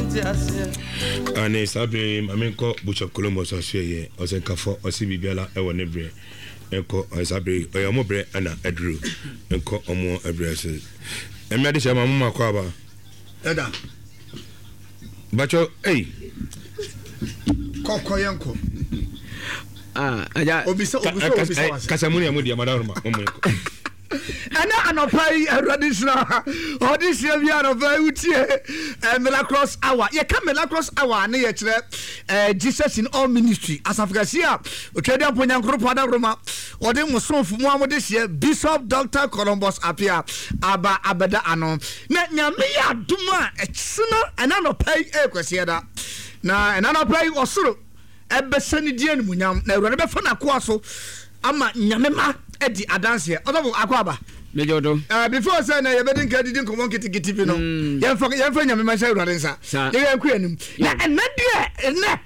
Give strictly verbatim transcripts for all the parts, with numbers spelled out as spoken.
Ane sabe amenko Bishop Columbus Oseye Osenkafo Osibibiala Ewonebre enko sabe oyamobre ana edru enko omo ebrese emede chama mama kwa ba eda bacho eh kokko yanko ah aja obisa obisa obisa kasamuni amudi amadaruma omenko ana anopai traditional audition bi anopai utie Miracles Hour ye ka Miracles Hour na ye kire Jesus in all ministry as Africa otwede aponyankoro pada roma ode musonfu mu amode hye Bishop Doctor Columbus Apia aba abeda ano na nyame ya aduma eksena ana anopai ekwese da na ana anopai osoro ebesani die nmunyam na ewure be fa na ko aso ama nyame ma edi adanse odobo akwaba mejodo uh before say na ye bedin ka didin komon kitikiti bi no ye fa ye fa nyame ma sha urare nsa ye yan ku anim na enne de enne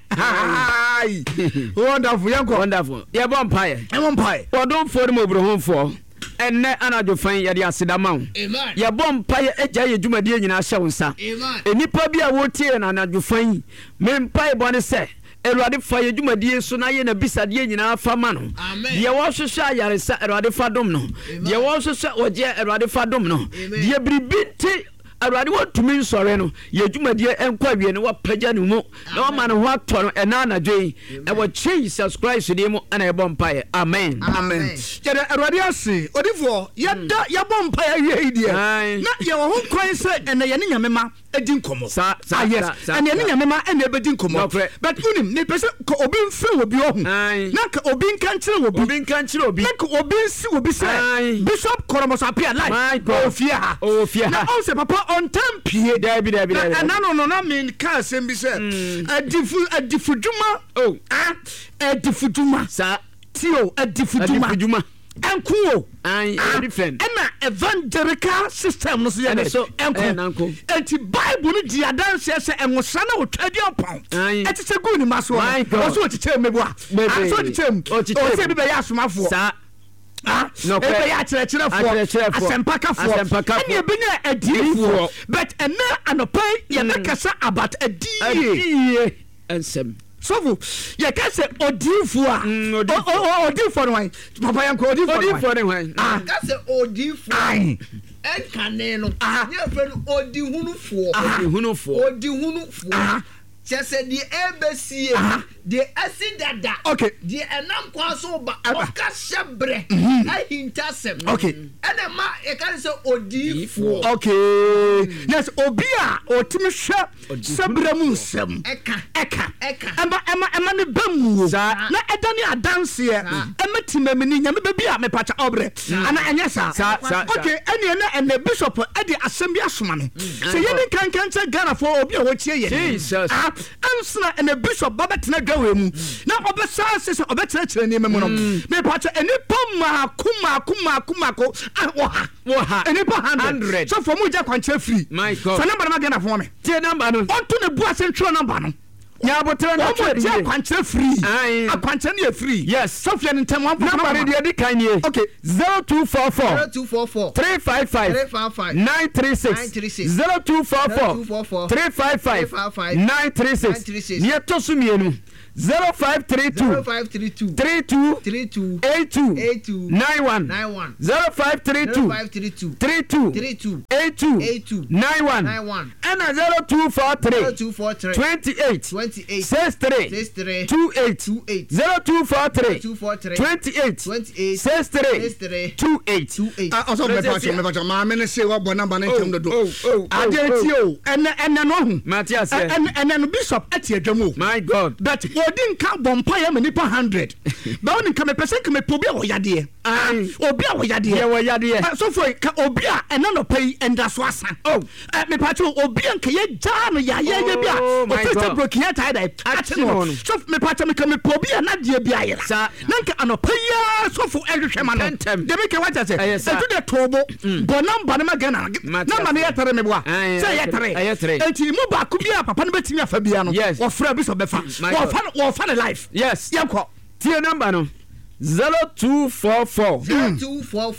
ai wonderful yanko wonderful ye bon pae e bon pae odon for mo brohonfo enne anajo fan ye de asedama wo ye bon pae eja ye dwumade nyina hye wonsa enipa bi a wotie na anajo fan men pae bone se Erade fa ye dwumadie so na ye na bisade nyina fa ma no ye wo hwehwe ayaresa erade fa dom no ye wo hwehwe oje erade fa dom no ye bribinti erade wo tumi nsore no ye dwumadie enkwa wie no wa pagya no mu na wo ma no ho ato no ena na dwen e wo Jesus Christ de mu ana e bompae amen amen kede erade ase odifo ye da ye bompae wie idie na ye wo ho kwan se ena ye ne nyamema edin komo sa sa yes ene ne nyamema ene ebedin komo but unim ne pese ko obi mfe obi ohun na ka obi nkan kire obi obi nkan kire obi na ka obi si obi say Bishop Columbus Apia life ofia ha ofia na on se papa on time pie da bi da bi da na no no na mean ka sem bi say adifu adifuduma oh ah adifuduma sa tio adifuduma adifuduma enkuo ai different ena evangelical system no so ye enko enti bible no di adanse se enwosa na otwadi opon eti se gu ni maso o so otite mebu a so otite o se bi be ya asomafo sa ah no e be ya kyerɛkyerɛfo asempakafo ene e benya adifo but ena anopai ye na kasa about adie ensem sofu ye ka se odifo a odifo no wan papa yanko odifo odifo no wan ah ka se odifo ai enkane no ye fe no odihunufo odihunufo odihunufo chese di ebesie di asidada okay di enam kwaso ba oka shebre ahintasem okay ene ma e kan se odifo okay yes obi a otimi hwe shebre mu nsem eka eka eka ema ema ema ne bamu na edani adanse ema timamini nyame ba bia me pacha obre ana enye sa okay ene ene ene bishop edi asem bi asoma no se yeni kankan che Ghana for obi a wo chie ye Jesus ansna ene bishop baba tena gawe mu na obesa sese obetena kire ne memu no me pacha eni poma kuma kuma kuma ko wo ha wo ha eni pa one hundred so for mu ja kwanche free my god so number na Ghana for me tie number no onto ne bua central number no nya botere na twa ja kwanche free akwanche ne free yes so fia ne ntem one number ne de kan nie okay zero two four four zero two four four three five five nine three six zero two four four three five five nine three six nie to so mienu zero five three two three two eight two nine one zero five three two three two eight two nine one and zero two four three twenty-eight six three two eight zero two four three twenty-eight six three two eight also me pass me pass ma me say what bona bona ntem do do agenti o ene ene no hu Matthias ene ene no bishop ati adwamo my god but odin ka bompa ya me nipa one hundred ba oni ka me pese ka me pobi a wo yade ah obi a wo yade ye wo yade so for ka obi a ene no pay enda so asa oh me pass obi an ka ye ja no ya ye ye bia o fete broken ya tie dai ati no so me pass me ka me pobi a na de bia ye la na nka anopa ya so for ehwehwe ma no de me ka wacha se e tu de tobo bo number na Ghana number na yetere me boa say yetere enti mu ba ku bia papa no betimi afa bia no wo fra bi so befa wo fa wo fa life yes yanko tie number no zero two four four zero two four four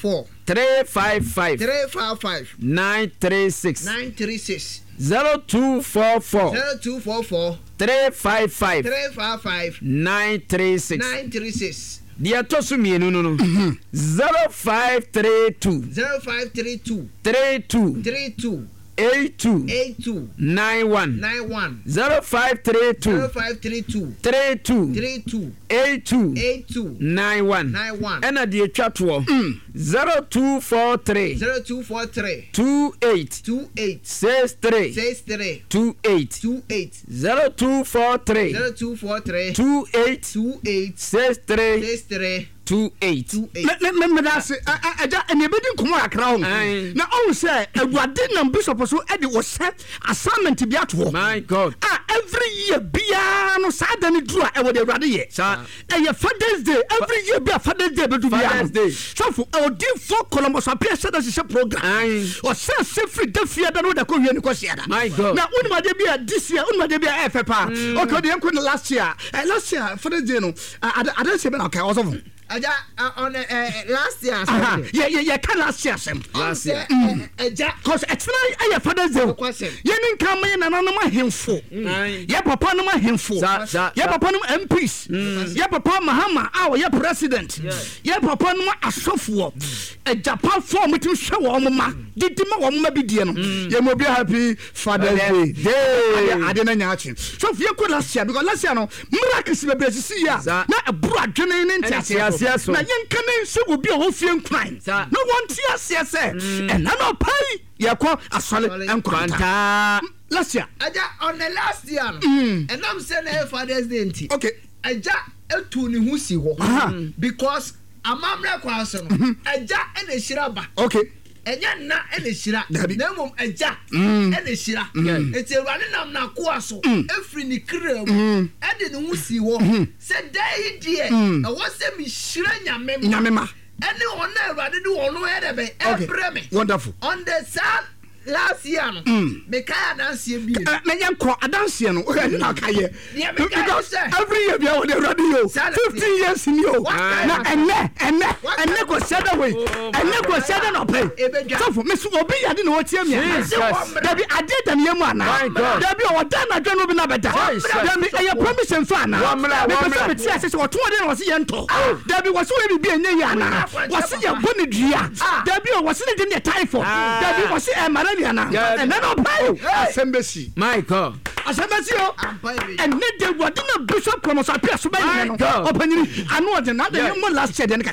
three five five three five five nine three six nine three six zero two four four zero two four four three five five three five five nine three six nine three six. deɛ ɛtɔ so mmienu no no zero five three two zero five three two three two three two eight two eight two nine one nine one zero five three two zero five three two three two three two eight two eight two nine one nine one ɛna deɛ atwa toɔ zero two four three zero two four three two eight two eight six three six three two eight two eight zero two four three zero two four three two eight two eight six three six three two eight. two eight. mɛmɛda ase agya ɛnea ɛbɛdi nkɔmɔ akra ho na ɔhu sɛ awurade nam bishop so ɛde wɔhyɛ assignment bi ato hɔ my god a every year biara no saa da ne duru a ɛwɔ de awurade yɛ saa ɛyɛ fathers day every year bi a fathers day bɛdu biara Fathers Day. sɔfo ɔdinfo Columbus apia hyɛ da hyehyɛ program ɔhyɛ ase firi da fia da no wɔde kɔ wie ne kɔ hyia da my god na wonim adeɛ bi a this year wonim adeɛ bi a ɛfɛ paa okay ɔde yɛnkɔ ne last year eh, last year fathers day no adanseɛ bɛ na ɔka ɔsɔfo Aja uh, on uh, uh, last year. Yeah, yeah, yeah. Can last year sem. Last year. Aja. Cause it's not a father's day. You didn't come in and no more himful. Yeah, papa no more himful. Yeah, papa no M Ps. Yeah, papa Mahama, our yeah president. Yeah, papa no asofo. A Japan form to show mama. Did the mama be dear? You will be happy Father's Day. Yeah, I didn't know. So if you could last year because last year no miraculous be see ya. Not a broad journey into yes, na yenka ne nse obi a wo fie nkran no want to say say and na no pai yakọ asole enkwanta last year aja on the last year and I'm saying Father's Day nti okay aja etu ne hu si ho because amamra kwa so no aja ene shiraba okay enya na ene shira na mom aja ene shira eti ewani nam na ko aso efri ni kra mu ede ne hu si ho se dai die e wo se mi shira nyame nyame ma ene ona ewani de wono ede be ebre me wonderful on the sad last year no me kaya dance bi na yenko adanse no o na kaye yeah because every year bia we radio fifteen years in you na enne enne enne go sada way enne go sada no pay so for me so obi yade no tie me da bi ade da ne mu ana da bi o da na dwa no bi na beda da mi e promise mfa na me pese me tie ase so to ade na wo se ye nto da bi wo so we bi enye ya na wo se ye boni dua da bi wo se ne de typhoid da bi wo se e mara and then I'll pay assembly. My God. Assembly, and then they were dinner bishop from us appear so many. Open I know another young last year. Then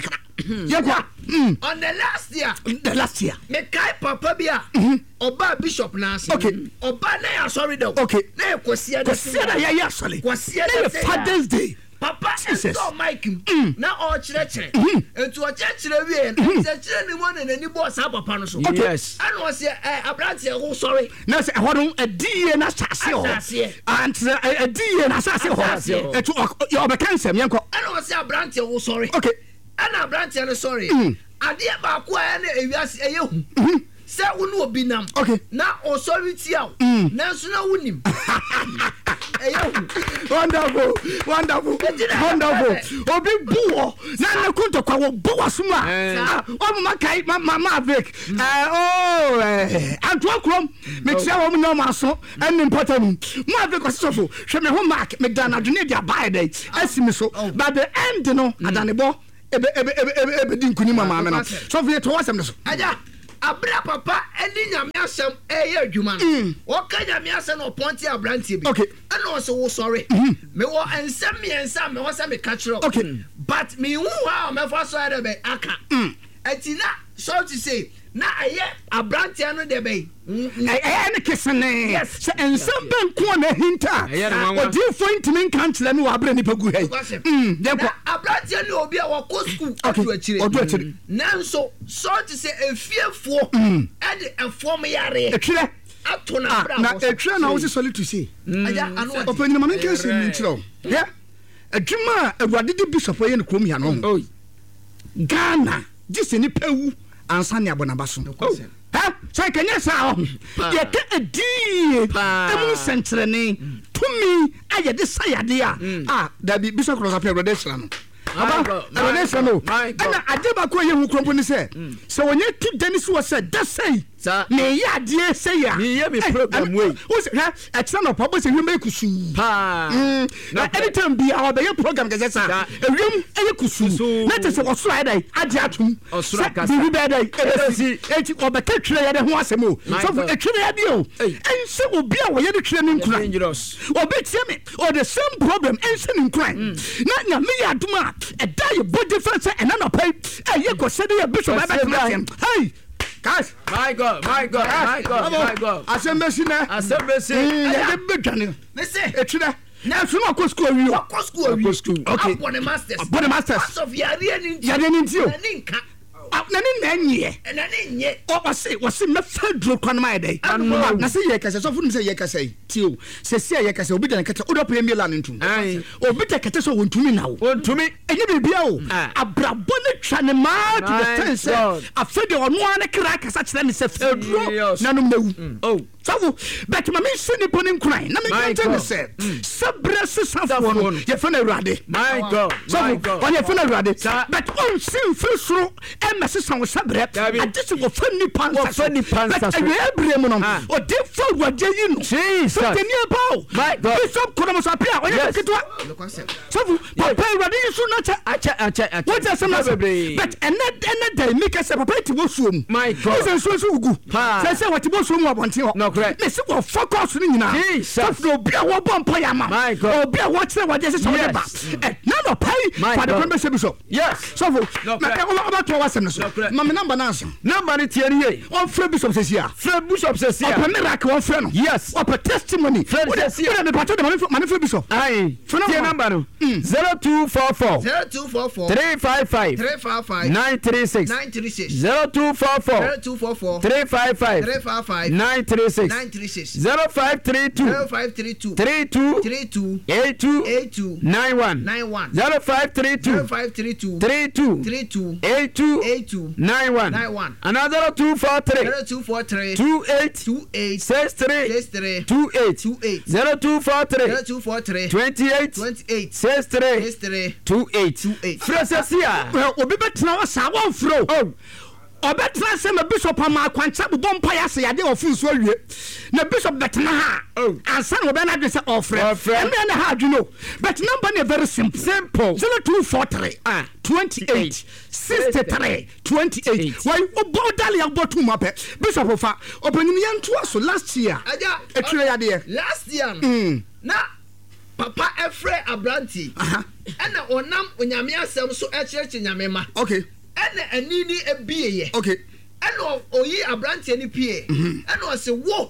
on the last year, the last year, me kai papa bia oba bishop Nancy. Okay, oba na sorry though. Okay, na kwasia da kwasia ya ya sorry. Kwasia da Father's Day. Papa Jesus so Mike na o chire chire etu o chire chire wie na chire ni mo na ni boss papa no so yes and was eh abrante ho sorry na say hodon adie na sase ho and adie na sase ho etu o be cancel yenko and was abrante ho sorry okay and abrante no sorry ade ba ko ya na ewiase eye hu se wonu obi nam okay na o sorry tia na so na wunim wonderful wonderful wonderful obi buo na na kunto kwa wo buo suma o ma kai ma ma break eh oh eh anto akrom me tia wo no ma so en important mo ave ko sofo hwe me ho mark me dan adwene dia buy dey asimi so but the end no adanebo ebe ebe ebe ebe di nkuni mama me no so fe to wasem so aja abra papa eni nyame asem eye adwuma no wo ka nyame asem no ponti abrantie bi okay ana wo so wo sorry me wo ensem me ensem me wo say me catch up okay but me hu ha me fa so ade be aka etina so to say na aye abrantie no de be eh ne kesene se ensem ben ko na hinta odi fo intimi kan kire no abre ni pagu hai mm dem ko abrantie no obi a wo ko school atu akire odu akire nanso so to say efiefo e de efom yare akire ato na bra na akire na wo se solid to say aja anu open ma nke se ni kire o yeah adwuma awurade de bishop ye ne krom ya no Ghana jise ni pewu ansa ne abonaba so ha sai kenya sa ho ye ka edi emu sentrene tumi aye de sayade a ah da bi bishop cross apia brother sra no aba aba say no ana adeba ko ye hu krompo ni say so wonye tu dani so say da say me ya de say ya me ye me program wey o say ha e tena no pa bo say hwem ekusu pa na anytime bi a be program ke say sa ewem e kusu na te say osoro ai dai ade atum osoro kasa bi be dai e ti obeka twere ya de ho asem o so e twere ya bi o en se obi a wo ye de twere ni nkura obi tie me o the same problem en se ni nkura na nya me ya aduma e da ye body difference e na no pay e ye ko se de ye bishop e be tena hey guys my god my god my god my god assemblée na assemblée ye be dwane me say e twere na so no ko school wi o ko school wi okay abone masters abone masters part of yare ni yare ni ntio na ni nka na ni na nye na ni nye o ba se wo se me fedro kwan mai dai na se ye kase so fu se ye kase tio se se ye kase obi dan kete o do premier land ntum obi te kete so wontumi na wo wontumi enye bibia o abrabo ne twane ma to the sense afede ono ane kra kasa kire ne se fedro na no mewu oh so but ma me se ni poni nkran na me kente ne se sabre se safo no ye fe na urade my god my god on ye fe na urade but on sin fisro message san wo sabre adise wo fani pansa wo fani pansa so e ebre mu no o de fo waje yi no jesus so teni eba my god bishop kono so apia o ye kitwa so papa urade yi so na cha acha acha acha what is some but ene ene dai make say papa ti wo suom my god so so so ugu say say what ti wo suom abonte ho no correct me se wo focus ni nyina jesus so obi a wo bompa ya ma my god obi a wo kire waje se so de ba na no pay for the premier bishop yes so na e wo to was Mama number answer. Number it here. On Fred Bishop says here. Fred Bishop says here. Open miracle on friend. Yes. Open testimony. Fred says here. Me pato the money Fred Bishop. Aye. Here number zero two four four zero two four four three five five three five five nine three six nine three six zero two four four zero two four four three five five three five five nine three six nine three six zero five three two zero five three two three two three two eight two eight two nine one nine one zero five three two zero five three two three two three two eight two eight two nine one nine one another two four three zero two four three two eight two eight six three six three two eight two eight zero two four three zero two four three twenty eight twenty eight six three six three two eight two eight Fresesia obi betena wa sa wa fro oh obetena se me bishop ama kwanta bo mpa ya se yade ofu so awie na bishop betena ha ansa no be na de se ofre me na ha adwuno but number ne very simple simple zero two four three ah twenty-eight sixty-three twenty-eight why obodale ya botu mape bishop fa opanyin ya nto aso last year aja etwe ya de last year na papa efre abranti ena onam onyame asem so echeche nyame ma okay ena anini ebieye okay ena oyi abranti ni pie ena o se wo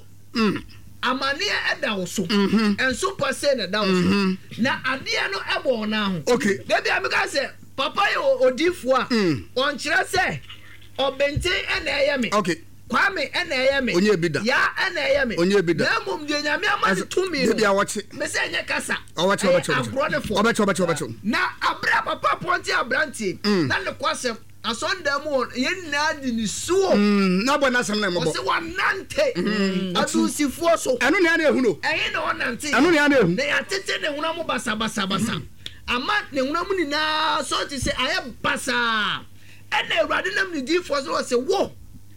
amane eda wo so enso pase na da wo so na ade no ebo na ho okay debi amika se papa yo odifo a on kire se obente ena eye me okay kwame ena eye me onye bida ya ena eye me onye bida na mum de nyame amane tumi debi awoche me se enye kasa awoche awoche awoche awoche awoche na abra papa ponti abranti na ne kwase asonda mu yenna di ni suo na bo na sam na mo bo se wanante adusifo so eno ne ana ehu no eyin na wanante eno ne ana ehu na ya tete ne huna mu basa basa basa ama ne huna mu ni na so ti se aye basa ena ewrade nam ni di fo so se wo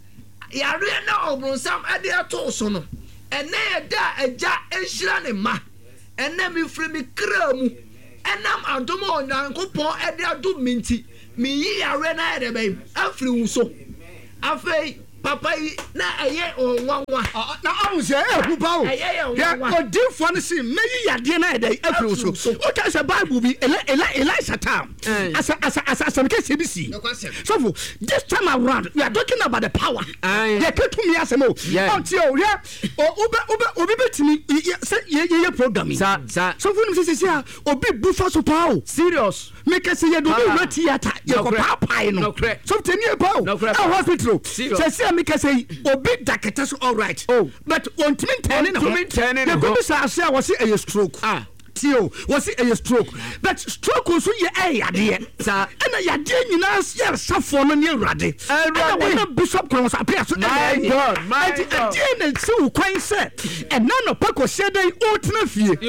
yare na obronsam ade ato so no ena ye da eja ehira ne ma ena mi firi mi kra mu enam adomo onyankopon ade adom minti mi yi yare na ede be afiri wuso afei papa yi na eye onwanwa na awu se ehu ba o ya odifo no se meyi yade na ede afiri wuso o ka se bible bi ela ela Elisha time asa asa asa asa ke se bi si so for this time around we are talking about the power ya ketu mi asemo until ya obi obi obi betimi se ye ye program sa sa so for no se se obi bu fa so pa o serious make say ye do be theater ye ko pa pa no so teni e pa o hospital se se make say obi daketa so all right oh but on timi ten ne ho the go say say was a stroke ah tio was a stroke but stroke so ye eh yade sa na yade nyina yer safo no ne urade na when bishop kon was appear so my god my god ade ne se kwan se e na no pa ko se dai o tena fie yo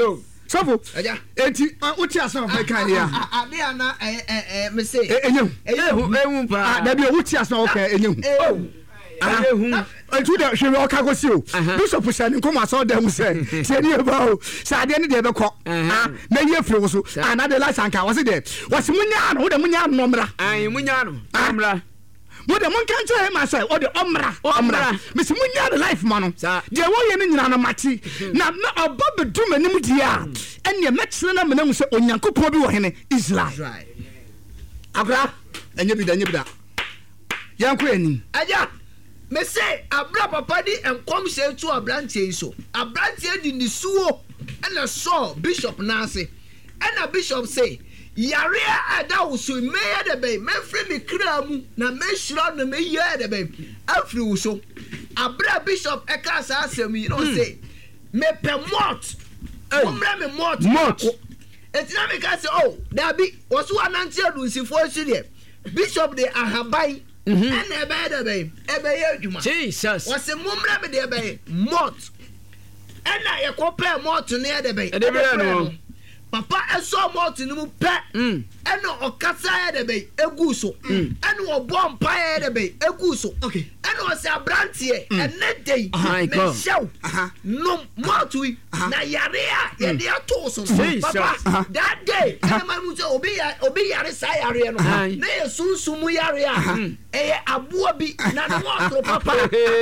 sɔfo eti wote asɛm ɔfɛ kan yɛ a ade ana ɛ ɛ me say enyehu ehu ehu pa dabi wote asɛm ɔfɛ enyehu ehu etu de hwe ɔka go si o bishop sɛ ne nkɔmɔ asɔ dɛm sɛ sɛ ne ba o sɛ ade ne de bɛkɔ na yɛ firi wo so ana de la sanka wɔ se de wɔ se munya no wo de munya no mmra ai munya no mmra mo de mon kan tell him say o de omra omra me se munya the life ma no de wo ye ne nyina no mate na na oba bedum anim dia ene mekyere na menam se onyankopon bi wo hene Israel abra enye bi da enye bi da yanko anim aja me say abra papa di enkom se tu abrantie so abrantie di ni suo ena so bishop nanse ena bishop say yare ada wuso me ya de be me free me kra mu na me shira no me ya de be afri wuso abra bishop e ka sa asem you know say me pe mort umra me mort mort etina me ka say oh da bi woso anantie adu nsifo asire bishop de ahabai and e be de be e be ya adwuma Jesus wose mumra me de be mort ena ye ko pe mort ne de be e de be no papa eso mort ni mu pe ena okasa ya de be egu so ena obo mpa ya de be egu so okay ena o se abrantie ene dey me show no mort wi na yare a ye de ato so papa that day ena ma mu se obi ya obi yare sa yare no na ye sunsun mu yare a eh aboa bi na no otro papa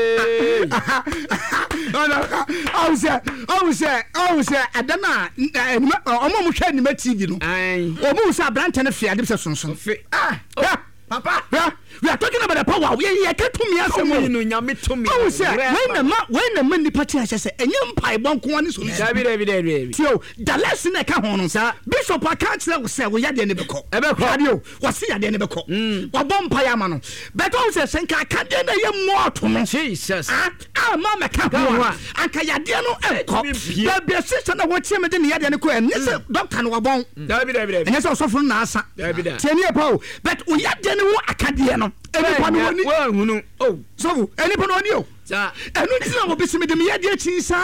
oh say oh say oh say adama omo mo hwa ni ma T V no omo say abrante ne fia de se sonson ah papa we are talking about the power we here can to me asem no nyame to me oh say when the man when the man ni party ase say enye mpai bon ko ani so dabi dabi dabi tio the lesson e ka ho no sa bishop account say we say we ya de ne beko e beko adio we say ya de ne beko wa bon mpai ama no but oh say senka ka de na ye mo to no Jesus ah ah ma me ka ho anka ya de no e ko dabi sister na wo tie me de ne ya de ne ko en say doctor no wa bon dabi dabi dabi enye say osofo na asa dabi da tie ne pa o but o ya de ne wo akade no enipa no woni wa hunu oh so enipa no woni o sa enu ti na wo bisi me de me ya de chi sa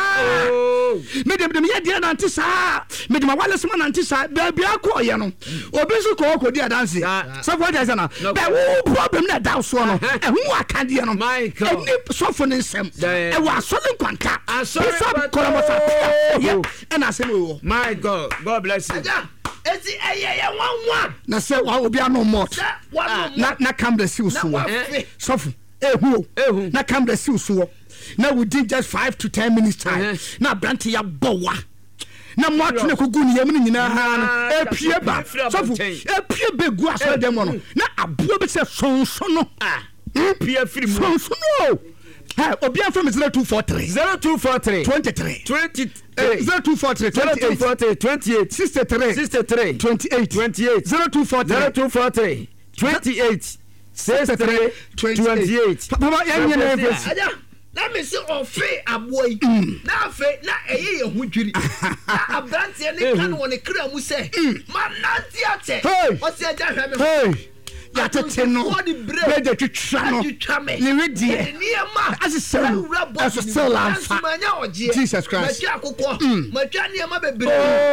me de me ya de na nti sa me de ma wale sema na nti sa ba bia ko ye no obi so ko ko di adanse so for that na ba wo problem na down so no ehu akade no eni so for ne nsem e wa asole kwanta asole kolomosa ye e na se mo my god god bless you eti eyeye wanwa na se wa obi ano mot na na camera si usuwo sofu ehu ehu na camera si usuwo na within just five to ten minutes time na branch ya bowa na mo atune ko gu ni yam ni nyina ha no epie ba sofu epie be gu aso dem no na aboa be se sonso no ah epie firi mu sonso no ha obi an from zero two four three zero two four three twenty-three twenty zero two four three twenty-eight twenty-eight sixty-three sixty-three twenty-eight twenty-eight zero two four three zero two four three twenty-eight sixty-three twenty-eight papa ya nye na everything aja let me see ofe aboy na afe na eye ye hudwiri na abrantie ne kan woni kra mu se ma nanti ate o se aja hwe me hey ya tete no bread twitwa no ni wedie niema as so as still anfa Jesus Christ ma akokọ ma twa niema bebre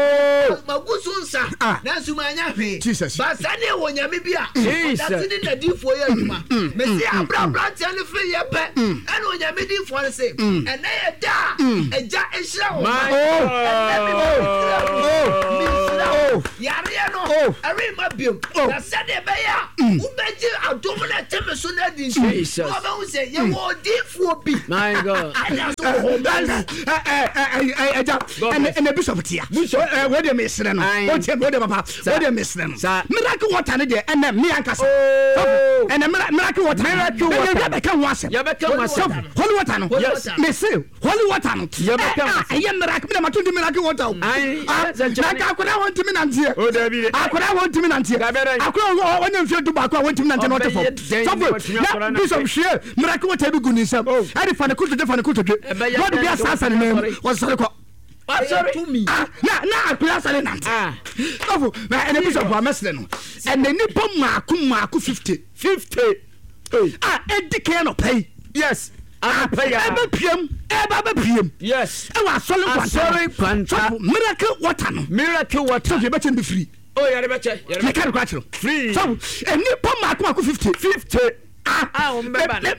ma gusu nsa na sumanya hwe ba sane wo nyame bia that is the difo ya adwuma me se abra branch ne fe ye pe ene wo nyame difo ne se ene ye da eja ehira wo ma oh yare no every ma biom na sane be ya ubeji adomuna teme so na di nso no ba unse ye wo difo bi my god eh eh eh and bishop tia where dey mesre no o tie where dey papa where dey mesre no miracle water ne dey and me ankasa and miracle water miracle water be kan wase ya be kan wase holy water no yes me say holy water no ya be kan wase eh miracle me na matundi miracle water na ka akura want me nantie o da bi akura want me nantie akura wonye mfie du ba akura want me nantie not for so bishop share miracle water bi guni sam e dey for the kutu dey for the kutu God be assassin name was sorry ko sorry to me na na akura sale nantie ah so na ene bishop wa mesle no and the nipo maaku maaku fifty fifty ah edike no pay yes ah pay ebe piem e ba ba piem yes e wa asole kwanta asole kwanta miracle water no miracle water so you better be free oh yare beche yare me kan kwatro free so eni pa ma ko fifty fifty ah ah o mbeba eh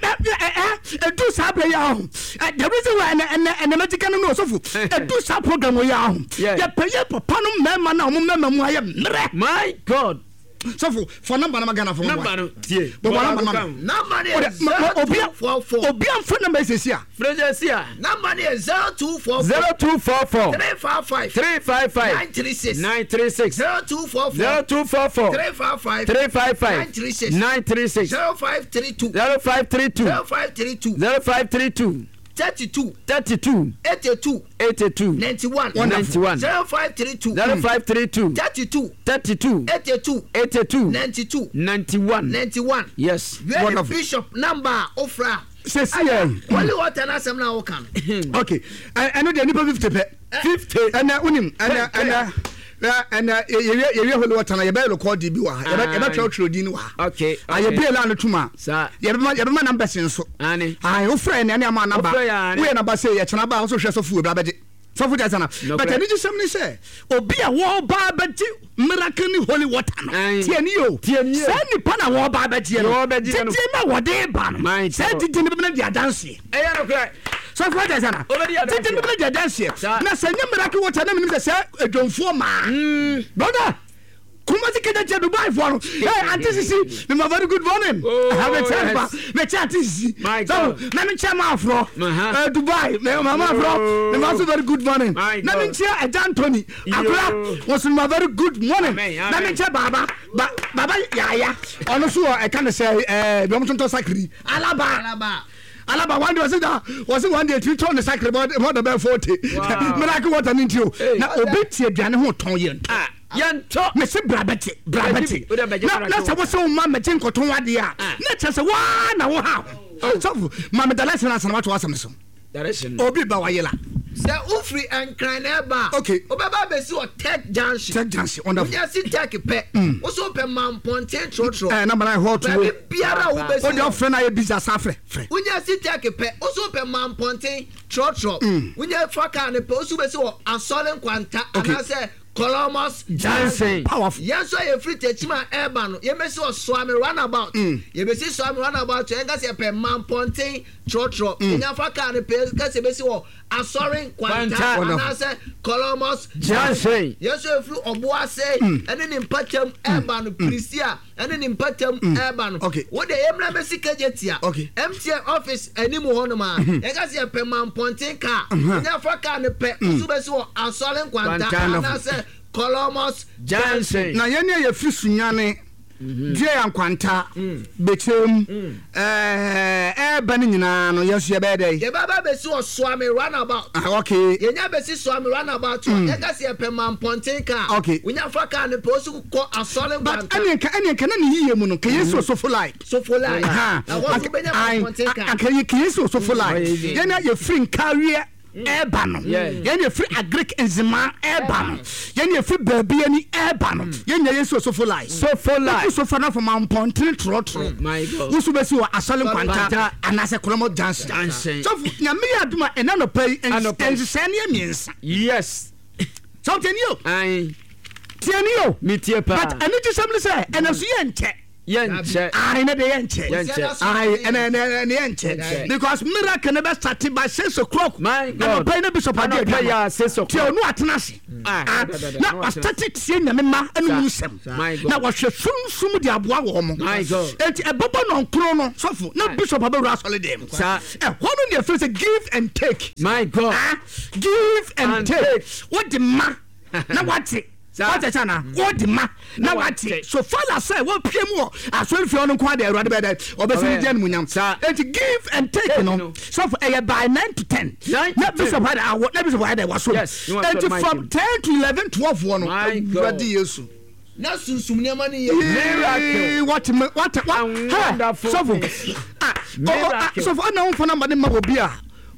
eh do sabre ya ho the reason why and and medical no so fu do sab program ya ho ya peye papa no mema na o mema mu aye mre my god so for for number na magana for number no tie but number number is obi obi am phone number is here Fraser here number is zero two four zero two four four three five five three five five nine three six nine three six zero two four four zero two four four three five five three five five nine three six nine three six zero five three two zero five three two zero five three two zero five three two thirty-two thirty-two eighty-two eighty-two ninety-one ninety-one zero five three two zero five three two thirty-two thirty-two eighty-two eighty-two ninety-two ninety-one ninety-one yes where bishop number ofra say see only what an asem na wo kan okay I know the nipa fifty pe fifty and unim and and and ye ye holy water na ye be record bi wa ye be ye be tro di ni wa okay aye be la no tuma sa ye be ye be number senso ani ai o friend ne am number we na ba say ye chena ba so hwe so fu e bra be de so fu jazana but any just me say obi a wo ba be di miracle ni holy water no tie ni yo say ni pa na wo ba be di no tie ma wo de ba no say di ni be na di adanse e ya no kra so for that sana tete me be dance na sanya miracle water na me be say edwonfo ma brother kuma zikeda che Dubai for hey auntie Sisi me very good morning have a chance me chat Sisi so na me chama afro Dubai me mama afro me also very good morning na me chia Eja Anthony akura was my very good morning na me chia baba baba yaya ono so e kan say eh be mo tonto sakri alaba alaba Alaba one day was it was it one day three ton the cycle about more than forty miracle water nintio na obeti aduane ho ton ye ah yanto me se brabeti brabeti na na se wo se wo ma me tin koton wade a na che se wa na wo ha so ma me dalasa na sana wato asem so direction obi ba wayela se ufri enkran na ba okay obeba be si o tech junction tech junction wonderful ya si tech pe wo so pe man ponte tro tro eh na mana ho to biara wo be si o de friend na ye business afre friend unya si tech pe wo so pe man ponte tro tro unya faka ne pe wo so be si o asole kwanta ana se Columbus Johnson powerful yes so ye free techima eba no ye mesi o swami runabout ye mesi swami runabout ye nga se pe man ponte tro tro unya faka ne pe ka se be si o asore kwanta ana se Columbus Johnson yes so free oboase ene ni mpatam eba no prisia ene ni mpatam eba no wo de ye mra mesi kajetia M T N office animu ho no ma ye ga se pe man ponte ka unya faka ne pe so be si o asore kwanta ana se Columbus Johnson na yene ye fi sunyane die yankwanta bechem eh eh bani nyina no yesu ye be dey ye baba be si oswami runabout okay ye nya be si swami runabout ye ga se pe man ponten ka unya faka ne po su ko asole but ene ka ene ka na ne yiye mu no ka yesu so for like so for like ha wo so be nya ponten ka aka ye ka yesu so for like ye na ye free career eba no ye free agric enzima eba no ye free baby ani eba no ye nya yesu so for like so for like so for na for man pontin tro tro my god wo so be si o asole kwanta anase kolomo dance so nya me aduma ena no pay ensene emiensa yes so tenio ai tenio mi tie pa but ene ji samle say ena so ye nche yenche ai na de yenche yenche ai ene ene yenche because miracle never started by six o'clock my god pay na bishop ade pay ya six o'clock tie onu atenase na was started tie nyame ma anu musem na wa hwe sunsum de aboa wo mo my god enti ebobo no nkro no sofo na bishop abawura solidem sa e hono de face give and take my god give and take what the ma na what what chana what the ma na what so father say what pm wo asori fi onu kwa de erade be de obesi di anunyam and give and take no so for eh by nine to ten na bishop had na bishop had was so and from ten to eleven twelve one ready yesu na sunsum ne ma ne ye miracle what what what so for ah so for na won for na ma de ma obi a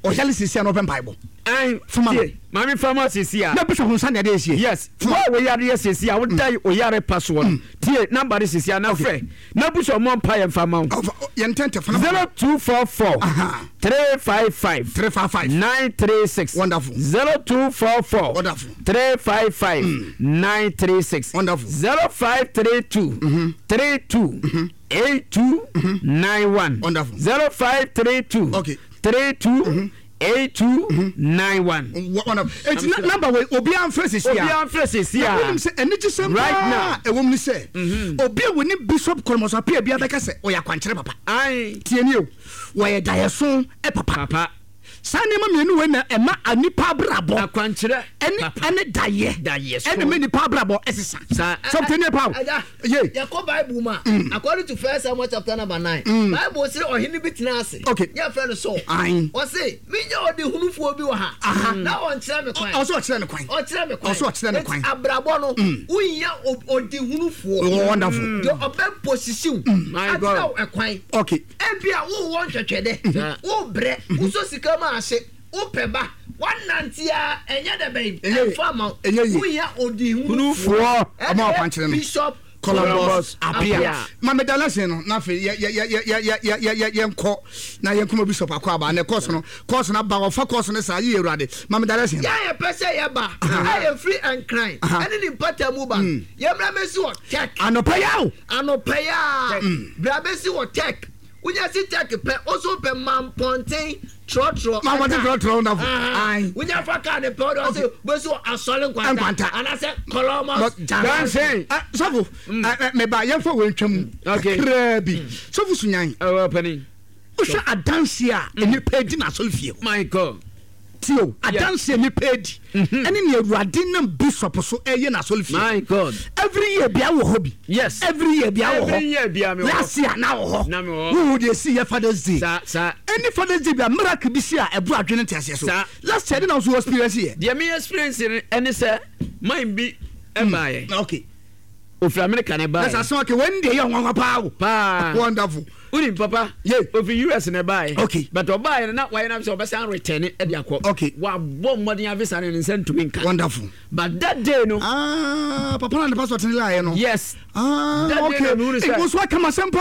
ɔyale sisi no open bible ai fama mami fama sisi a na bishop hunsa na dey sie yes wa we yare sisi a wo dai o yare pass one tie number sisi a na frɛ na bishop mo mpa ye fama ye ntente fama zero two four four three five five three five five nine three six wonderful zero two four four wonderful three five five nine three six wonderful zero five three two three two eight two nine one wonderful zero five three two okay three two eight two nine one wonderful it's number we obi am phrases here obi am phrases here eni ji sem right now e wom ni say obi we ni bishop Kolomoso apia bia beka say o ya kwanchere papa ai tie ni o wo ye dayeso e papa papa sane ma mienu we na e ma anipa brabo akwanchere eni ene daye dayeso ene me nipa brabo esisa so tene pa ye ya ko bible ma according to first Samuel chapter number nine bible say ohini bitina ase ya friend so o say minya odi hunufuo bi wa ha na on kire me kwan o so kire ne kwan o kire me kwan o so kire ne kwan abrabo no unya odi hunufuo wonderful the open position my god e kwan okay e bia wo won twetwede wo bre wo so sika ma ase wo peba one nantia enye de babe e fama wo ya odi hunufuo ama kwanchere no bishop Columbus apia ma medalase no na fe ye ye ye ye ye ye ye nko na ye nko bishop akwa ba na course no course na ba ofa course no sa ye urade ma medalase ya ye pese ye ba I am free and crying any ni pata mu ba ye bra mesi wo tech anopa yawo anopa ya bra mesi wo tech unya si tech pe also pe mamponten tro tro ma mo tro tro na fo ai unya fa ka ne pe do say besu asole nkwanta ana say Columbus dan say sofu me ba ye fa we ntwam okay krabi sofu sunyan oh pani o sha adanse a eni pedi na asole fie my god tio adanse ni pedi eni ne awurade na bishop so eye na asole fie my god every year bia wo hobby yes every year bia wo every year bia me last year na wo na me wo who dey see your father's day sa sa any father's day bia miracle bi si a ebu adwene tiase so last year na so experience here the me experience any say mine be e buy okay of America ne buy let's assume okay when dey your nwa pa pa wonderful uni papa yeah of U S ne buy okay but o buy na why na so be say return e dey akọ okay wa bom modern avisa ne send to me wonderful but that day no ah papa na the passport ni la no yes ah that okay day, no, it was what come simple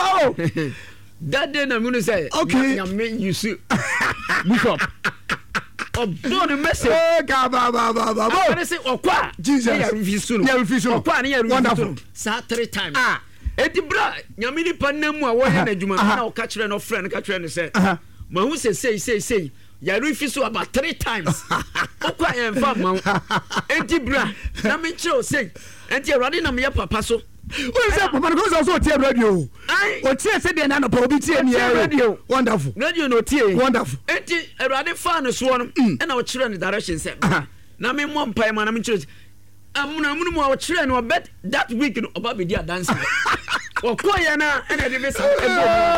that day na me say okay na me you see bishop oh don't mess eh ga ba ba ba ba I say okwa Jesus ya refisu no ya refisu no okwa na ya refisu wonderful sa three times ah edi bra nyame ni panam a wo ya na djuma na o ka kire no friend ka kire no say ma hu say say say say ya refisu about three times okwa en fa ma edi bra na me kire o say enti awrade na me ya papa so o say papa no go so tie radio o tie say dey na no pa obi tie ni radio wonderful radio no tie wonderful enti awrade fa no so no e na o kire no direction say na me mo mpa ma na me kire amuna amuna mo o kire no bet that week no oba be dia dance o ko ya na e na de be sa e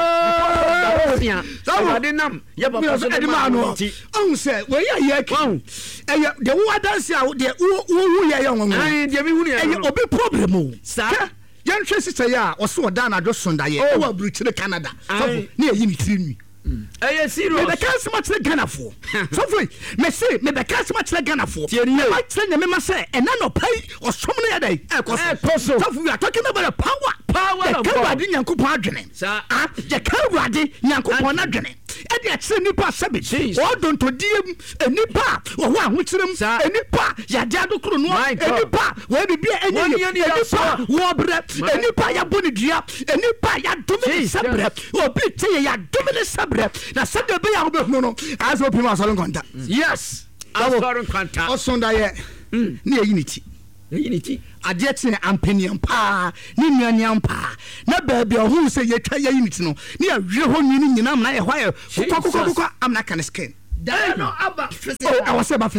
bo ya so de nam ya papa so de ma no on say we ya ye ki e ya de wo dance a de wo wo ya ya won ai de me hu ne e obi problem o sa yan hwe sister ya o so da na do sonda ye e wa bruchire Canada so ne yi ni tiri nwi eh serious me be kan se ma tire Ghana fo so free me say me be kan se ma tire Ghana fo ma tire ne me ma say e na no pai o som no ya dai e ko so so we are talking about the power power of God de Nyankopon adwene sa ah je kan wade Nyankopon adwene e de atire nipa sabi o don to diem enipa o ho ahokyerem enipa ya de adokro no enipa we bibia enye enipa wo bre enipa ya boni dua enipa ya dumi sabre obi tie ya dumi sabre na sabe be ya ho be no as obi ma so nkonta yes asoro nkonta o sonda ye na unity unity ade tene ampaniam pa ni nuaniam pa na baabi ohu se ye twa ye unity no ne ya hwe ho nwini nyina na ye hwa ye kokokoko amna kan skin da no aba physical oh I was about physical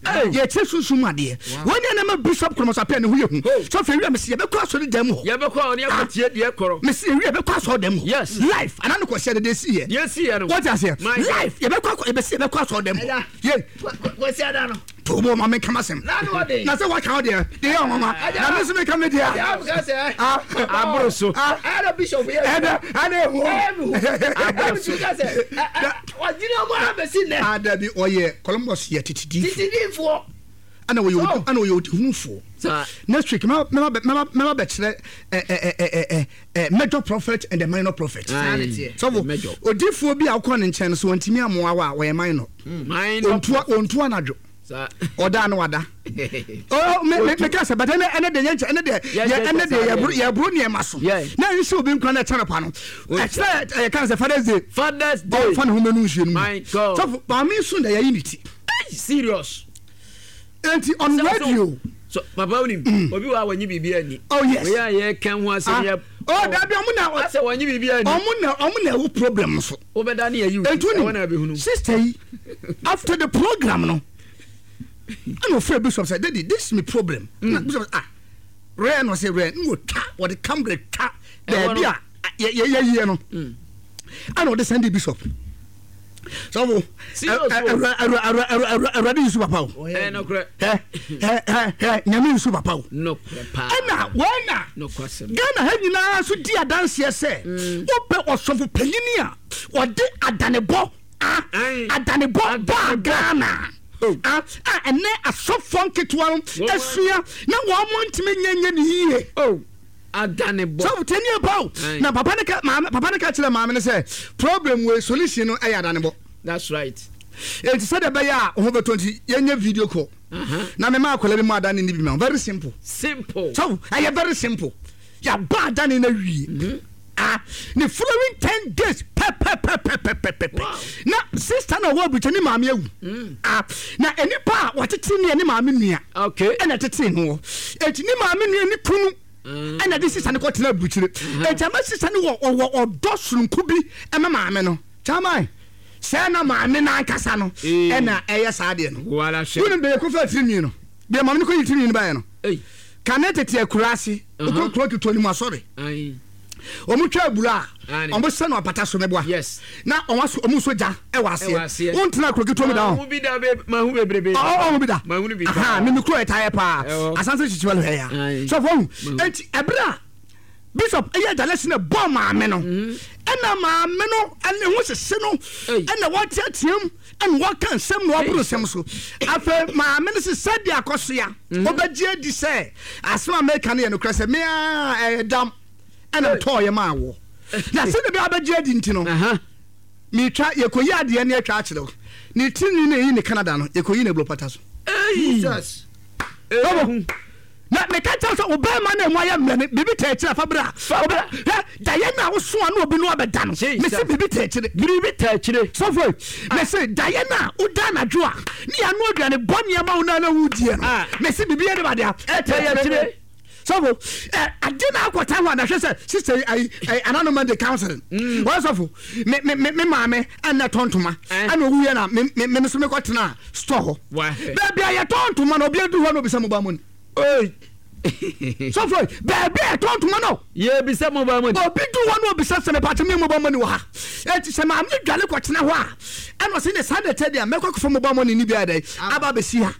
ye che sunsun ade woni na ma bishop kromosape ne ho ye hu so fe wi am se ye be kwa so dem ho ye be kwa oni akotie de koro me se wi be kwa so dem ho yes life ana no ko se de see ye yes see ye no what I say life ye be kwa ye be se be kwa so dem ho ye ko se ada no to bo ma me kama sem na no de na se wa ka de de ye mama na me se me kama de ya ka se ah abroso ada bishop ye ada ada ho abroso ka se wa jina mo na be si ne ada bi oye Columbus ye titidi titidi fo ana wo yo ana wo yo hunfo next week me me me me be chere eh eh eh eh major prophet and the minor prophet so odifo bi akọ ne nchen so wantimi amoa wa we minor minor ontu ontu anadwo oda na wada oh me me ka se but ene ene de nche ene de ene de ya bru ya bru ne maso na nse obi nkwa na chana pa no e chere e kan se Father's Day Father's Day fa ne ho menu nhwe my god so pa me so da ya unity serious anti on radio so papa unim obi wa wanyi bibia ani oh yes we ya ye kan ho asem ya oh da bi omu na ase wanyi bibia ani omu na omu na wo problem so obeda na you e na be hunu sister after the program no I'm afraid bishop said daddy this is my problem bishop ah rain no say rain no ta what the camera ta there bia ye ye ye no I know the Sunday bishop so already Yusu papa eh no kre eh eh eh nyame Yusu papa no kre pa na wana no kwasem Ghana ha nyina so di adanse se ope osofo panyini a ode adanebo ah adanebo ba Ghana ah ah ene asofo nketwa asua na wo mo ntime nyenye ne yie oh adanebo so tell you about na papa ne ka mama papa ne ka kire mama ne say problem we solution no e adanebo that's right it said be ya ho be twenty yenye video call na me ma akola bi ma adane ni bi ma very simple simple so I very simple ya ba adane na wi ah the following ten days pe pe pe pe pe pe pe pe na sister na wo buche ni maame awu ah na enipa watete ni ni maame nua okay na tete no eti ni maame nua ni kunu ana this sister ne ko tena buchire eti ama sister ne wo wo odosunku bi ema maame no chamai se na maame na ankasa no e na eye saade no wala she wonu be ko fa tiri no be maame ne ko yitiri no ba ye no eh kanete te akurasi ko ko to ni mo sorry ai omu twa abura omu se no apata so meboa yes na omu so omu so ja e wase wontena kro kito mi da omu bi da be ma hu bebrebe oh omu bi da ma hu bi da ha mi mi kro etaye pa asanse chichiwalo he ya so fo enti ebra bishop eye da lesson bomb maame no ena maame no ene ho sese no ena watiatiam en wakan sem no aburo sem so afa maame no se sadia akoso ya obagie di se asema America na ye no krase me a dam ana toye ma wo na se ne be abagie di ntino aha mi twa ye koyi ade ne atwa akire ni tini ne yi ne Canada no ye koyi ne blopata so Jesus eh na me ka tell so obema na mo ya me bibi ta akire fa bra eh da ye na wo so na obi no abeda no me se bibi ta akire bibi ta akire so for me se da ye na uda na dwo a ni ya no aduane bom ya ma wo na na wudie no me se bibi ye de ba de e ta ya akire so eh adina akwata ho na hwe se sister ai anonymous the counseling what so me me me maame ana tontoma ana owu ye na me me so me kwatena store ho baby ya tontoma na obi adu ho na obi se mo ba mo ni oi so for baby I don't know ye bi se mo ba mo obi du one obi se se me pa me mo ba mo ni wo ha e ti se ma me dwale kwatena ho a e no se ne Sunday tedia me kwakofo mo ba mo ni ni bia dai aba be si ha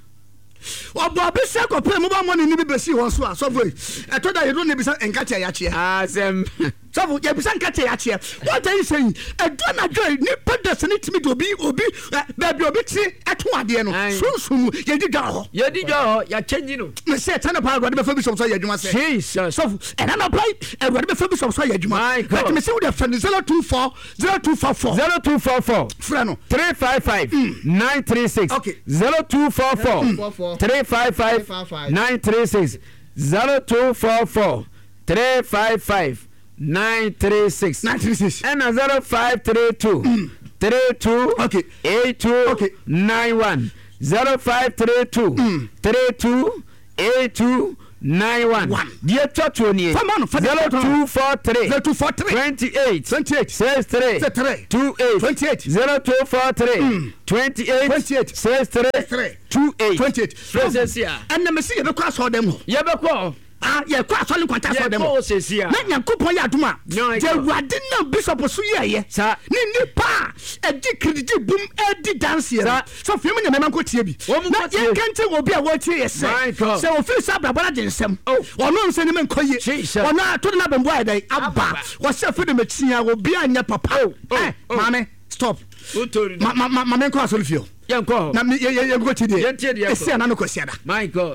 obo be se ko pe mo ba mo ni ni be si ho so a so for e to da you no be se enka che ya che asem so for ye be se enka che ya che what are you saying e do na joy ni pedes ni timi do obi obi baby obi ti eto ade no sunsun ye di dwa ho ye di dwa ho ya change no me se tana pa agwade be fa bishop so ya adwuma se Jesus so and na apply agwade be fa bishop so ya adwuma but me se we dey friend zero two four zero two four four zero two four four frano three five five nine three six okay zero two four four three five five nine three six zero two four four three five five nine three six nine three six and zero five three two three two okay eight two okay nine one zero five three two three two eight two nine one. Dear Chotoni. zero two four three. zero two four three. twenty-eight. twenty-eight. six three. three. two eight. twenty-eight. zero two four three. twenty-eight. twenty-eight. six three. two eight. twenty-eight. Process here. And the Messi ever cross all them. Yabako. Ah, yeah, cross all in contact for them. Process here. Nanya Kupo Yaduma. No, the Radina Bishop Suya, sir. Nini pa, a dick boom, Eddie dance here. So, few minutes, Mamma Cotibi. Not yet can't will be a watch here, sir. So, first up, I bought in some. Oh, or no sentiment, Koye, or not to the number why they abba. What's up for the machine? Will be on your papa. Eh, Mamma, stop. Who told you? Mamma cross will feel. Young call. Now, you go to the see another question. My God.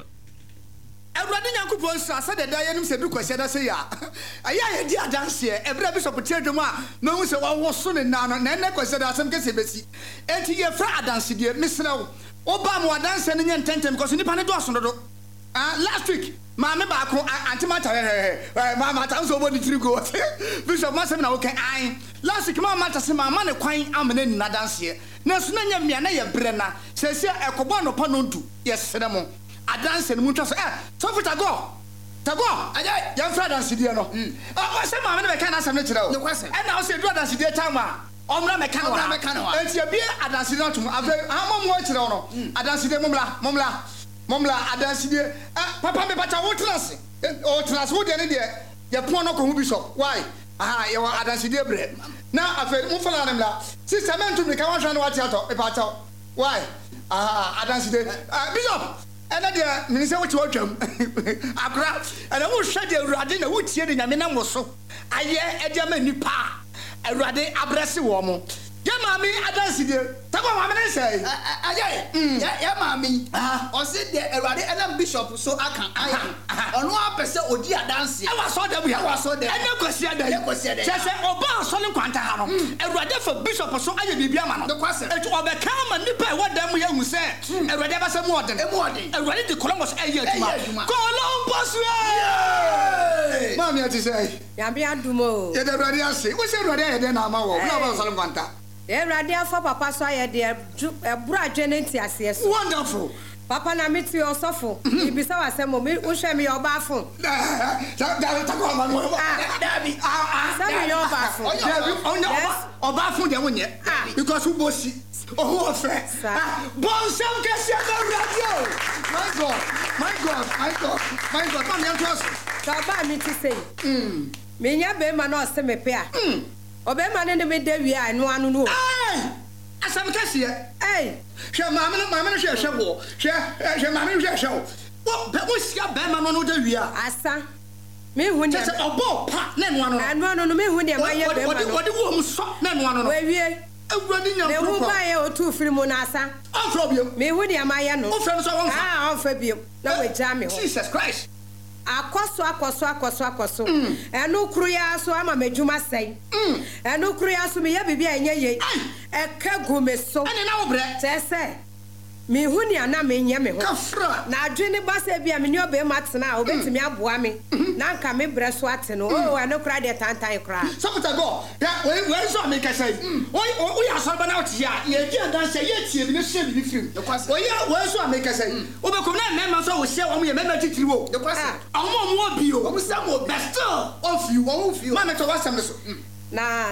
Awurade Nyankopɔn sa sa de da yenim se du kwase da se ya aya ye di adanse e bra bishop tiadwom a no hu se wo so ne na no na ne kwase da asem kese besi enti ye fra adanse de mesrew oba mo adanse ne nye ntentem because nipa ne do so do ah last week ma me ba ko anti mata eh ma mata so bo ni tiri go bishop ma se na wo kan an last week ma mata se ma ma ne kwan amene ni na adanse na so na nya mia na ye bre na se se ekobo no pa no ntu ye sere mo adanse no mutwa so eh so for tago tago aye yan fra adanse die no o se ma me be kan asem ne kire o e na o se du adanse die time a omra me kan wa enti e bi adanse no tum ave amom wo kire no adanse die momla momla momla adanse die papa me bata wo trance o trance wo die ne die ye pon no ko hu bishop why aha ye wa adanse die bre na afa mu fala nemla sister mentum me kan wa hwa no wa tiato e bata why aha adanse die bishop ena de ni se wo ti wotwam akra ena wo hwa de awurade na wo tie de nyame na mo so aye e de ma nipa awurade abrese wo mo ya mami adanse de tago mami na say aye ya ya mami o se de awurade ena bishop so aka aye ono apese odi adanse e wa so da bu ya wa so de ena kwasi ada ye kwasi ada se oba so ne kwanta ha no awurade for bishop so aye bibia ma no de kwase e to obeka ma nipa e wada mu ya hu se awurade ba se mu ode e mu ode awurade de Columbus aye atuma Columbus ye mami ati say ya bia dumo ye de awurade ase wo se awurade ye de na ma wo na ba so ne kwanta Erade afa papa so aye de ebura adwene nti ase so wonderful papa na meti osofo ibisa wasem mo wo hwe me oba afun da da ta ko ma mo da bi ah ah say me oba afun da bi onya oba oba afun de wonye because who bosi oh ofe bon sam kesi na radio my god my god my god my god ma me trust ka ba mi ti say mm me nya be ma na o se me pe a mm obema ne me da wi a no anu no eh asam kesi eh hwe maame no maame no hwe hwe wo hwe hwe maame no hwe hwe wo be wo sia be ma no no da wi a asa me hu ne se obo pa na no anu anu anu no me hu ne ma ye be ma no wodi wo mu so na no anu no we wie awurade nya me hu ba ye o tu firi mu na asa on fro bio me hu ne ma ye no o fro so won fa ah on fa bio na we ja me ho Jesus Christ akoso akoso akoso akoso enu kru ya so ama medjuma sei enu kru ya so me ya bibia enye ye e ka gume so ene na wo bre tese me hu ni ana me nye me ho kafra na adwene ba se bia me ni obe matena obetimi aboa me na nka me bre so ateno o enu kra de tantan kra so put go ya we we so me ka sei o o ya so ba na oti ya ye gi dan sei ye tie bi ne hye bi film o ya we so me ka sei o be ko na me ma so wo hye wo me me ma titiri wo de kwase awon mo obi o wo sam o best of you wo fi ma me to wa sam so na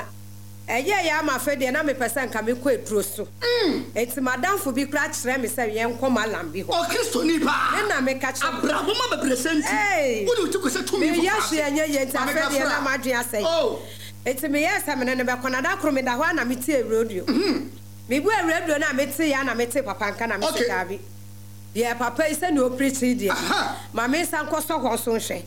eye ya ma fe de na me pesa nka me ko eduro so mm eti madam fo bi kra kire me se ye nko malam bi ho o kristo ni ba na me ka kire abrabo ma bepresenti wo ni uti ko se tumi fo me ya hwe enye ye nta fe de na ma dwe asai oh eti me yes am ne ne be kona da kro me da ho na me tie radio mhm me bu radio na me tie ya na me tie papa nka na me se ga bi ye papa ise ni o preach die ma me san ko so ho so hwe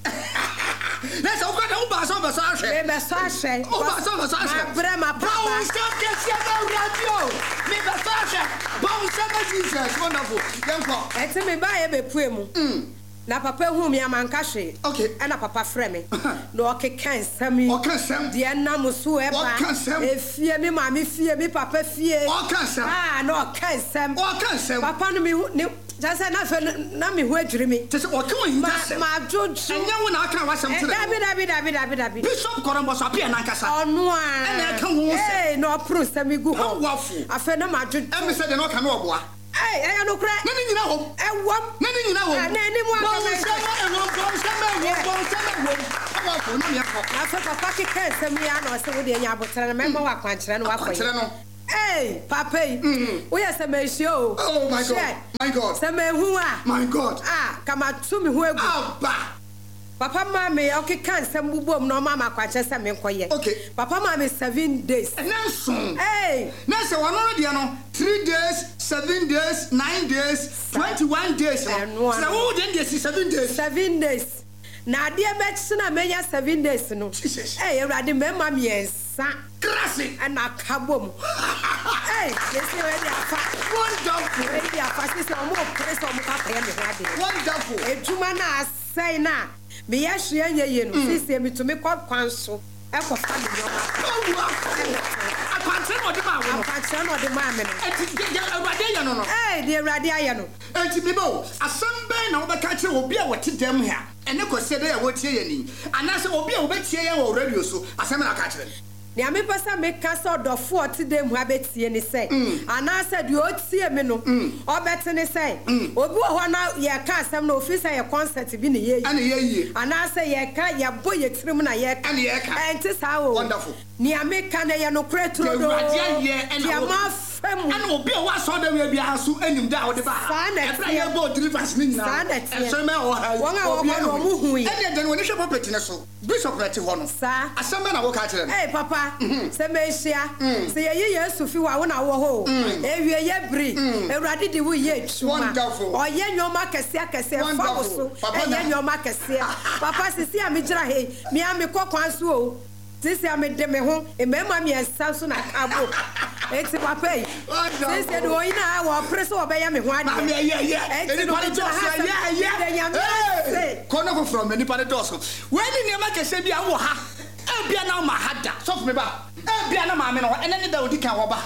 Let's go to Uba so so hwe. Me be so hwe. Uba so so hwe. Abra ma papa. Bon stop que si na radio. Me be so hwe. Bon stop Jesus wonderful. Yanko. Eti me ba ye be pue mu. Mm. Na papa hu me amanka hwe. Okay. E na papa frɛ me. No okeka nsam. Okeka nsam. De na mo so e ba. Okeka nsam. E fie me ma me fie me papa fie. Okeka nsam. Ah no okeka nsam. Okeka nsam. Papa no me Jase na fe na me hu adwiri me. Tese o kan yin tasem. Ma jojo. Enya wo na aka wasem tere. Dabi dabi dabi dabi dabi. Bishop Korombo so apia na nkasa. Onu a. Ena ka hu se. Eh no pro sami gu ho. Wafu. Afe na ma jojo. Em se de no ka na oboa. Eh eh no kra. Na ni nyina ho. Ewom. Na ni nyina ho. Na ni mu aka. Ba se na eno for no me for afa papa ke kan sem ya na se wo de nya abotre na mema wa kwankyere no wa akwankyere no hey papa wo ya se me hio oh my god my god se me hu a my god ah kama tu me hu egu aba papa mama okay kan sem bubom no mama kwankyere se me nkoye okay papa mama seven days nanson hey na se wono no de no three days seven days nine days twenty-one days no se wo de de seven days seven days na ade be na menya seven days no eh ewrade mema miensa krasi ana kabom eh yesi we dia fa wonderful we dia fa sisi o mo press o mo papa ye me hade wonderful ejuma na asai na me ya hwe anye ye no sisi mi to me kwa kwanso e ko fa me yo akwankyere no de ma wo akwankyere no de ma me no enti ewrade ya no no eh de ewrade aye no enti bibo asamba na wo be ka kire obi a wote dem ha ene ko se de ya wotie ye ni anase obi a wo be tie ye wo radio so asamba na ka kire ni ame pesa me kasa odofo otide mu abetie ni sei ana se de otie me no obete ni sei obi wo ho na ye ka asem na ofisa ye concert bi ni ye ana ye yi ana se ye ka ye bo ye tirim na ye ka ana ye ka enti sa wo wonderful ni ame ka na ye no kretro do ya ma fam ana obi a wa so da we bia so anim da wo de ba ebra ye bo delivers ni na so me wo ha won a wo no mu hu ye ene de no ni hwe property ne so bishop rete ho no sa asamba na wo ka kire eh papa se me hia se ye ye Yesu fi wa wo na wo ho ewie ye bri ewrade di wo ye twuma oye nyoma kese kese fa wo so ye nyoma kese papa sisi a me gira he me a me kokwan so o sisi a me de me ho e mema me ensa so na kabo eti papa yi sisi de wo ina wo press wo be ya me ho ade me ye ye eni pa de dos ye ye kono ko from eni pa de dos we ni ne ma kese bia wo ha e bia na ma hada so for me ba e bia na ma me no ene ne da odi kan wo ba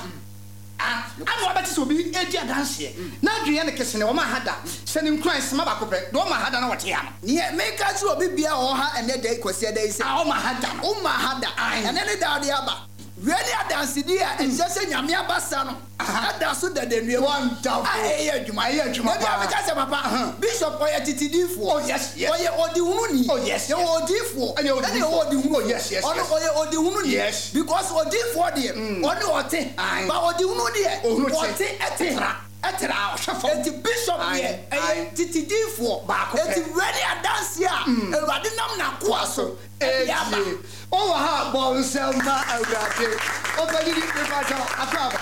ah anu abati so bi e dia dance na dwe ne kese ne wo ma hada se ni Christ ma ba ko pe do ma hada na wote ya no ne me ka so bi bia wo ha ene da kwase da ise ah o ma hada o ma hada ene ne da odi aba really dance dia e se se nyame abasa no ada so da de nue wonderful eh eh adwuma eh adwuma pa me ka se papa bishop oya titidifo oh yes yes oya odi hunu ni oh yes ye odifo ene odi odi hunu oh yes yes ono oya odi hunu ni yes because odifo de ono ote ba odi hunu de ote etera etera shafo eti bishop ye eh titidifo ba ko eti really dance ya ewade nam na ko aso e ya ba oh ha bon selma awrate o bali ni pe ba ta ataba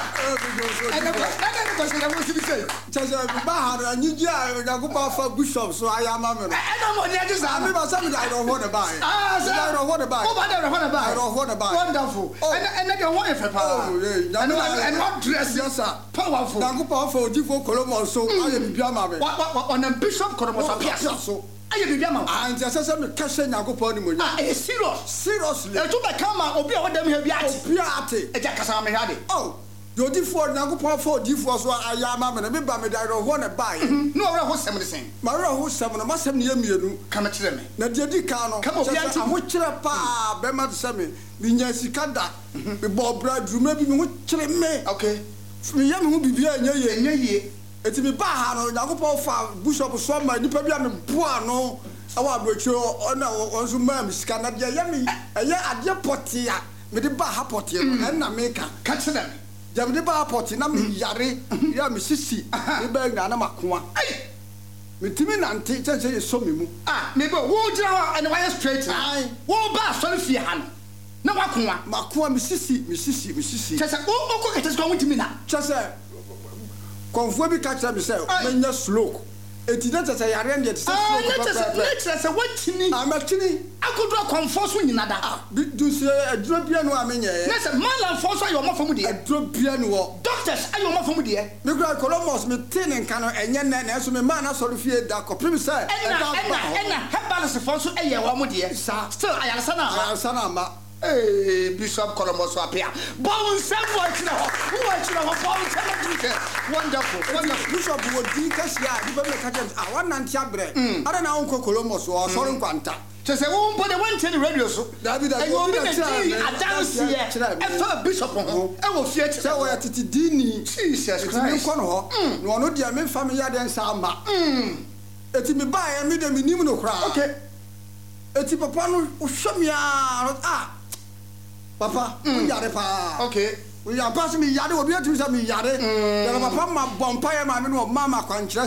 ene ko ene ko se mo sibi se chaza ba ha nyiji a da ko ba fa bishop so aya ma me no ene mo ni adi sa me ba sa me da ro ho de ba ah da ro ho de ba o ba da ro ho de ba ro ho de ba wonderful ene ene de wo e fe pa ene ene what dress yes sir powerful da ko pa fa odifo kolomo so aya bibia ma me on a bishop kolomo so pia so aye bibia ma ah nti asese me ka hye nyakopon ni monya ah e serious seriously e to be come obi a wodam ha bi ate obi ate e ja kasa me hade oh yodi for nyakopon for odifo so aya ma me me ba me da ro ho ne bai no ora ho sem ne sen ma ro ho sem no ma sem ne yemienu ka me kire me na de di ka no ka obi ate ho kire pa be ma se me mi nya sika da me bo bra druma bi me ho kire me okay me yam ho bibia nya ye nya ye eti mi ba ha no nyakopon fa bishop so ma nipa bia me boa no awa abrocho ona onso ma mi sika na de ya mi eye ade potia me de ba ha potia no na me ka ka kire me jam de ba potia na me yare ya mi sisi e ba nya na makoa ai me timi nante chenche ye so me mu ah me bo wo jira wa and why straight ai wo ba so fie ha no na wakoa makoa mi sisi mi sisi mi sisi chese o o ko kete so wutimi na chese konfo bi ka kira mi se me nya slow eti na chese yare ndie te se slow ko chese chese watini amatini akodo konfo so nyina da bi du se aduro bia no amenye na se malam fo so ayo mafo mu de aduro bia no wo doctors ayo mafo mu de me gra colomos me tin nka no enye na na so me ma na so fie da ko prim se ena ena ena hebalance fo so eye wo mu de still ayarsa na ayarsa na ma eh bishop colomos apia bon sembo chira ho wo chira ho bon sembo wonderful wonderful bishop wo di kasia di ba me ka james a wan nanti abre ara na onko colomos wo so ron kwanta chese wo mpo de wan tell radio so david e wo bi na di adanse e fa bishop ho e wo fie se wo ya titi dini Jesus Christ me ko no ho no no dia me fa me ya den sa ma eti me ba ya me de me nim no kra okay eti papa no hwɛ me ah papa wo yare pa okay we are passing me yare obi atu say me yare then papa ma bompa ya ma me no mama kwankyerɛ